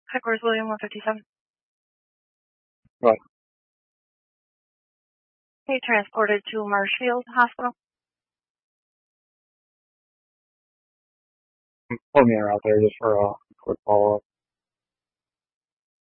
Headquarters William 157. Right. Okay, transported to Marshfield Hospital. Pull me out there just for a quick follow-up.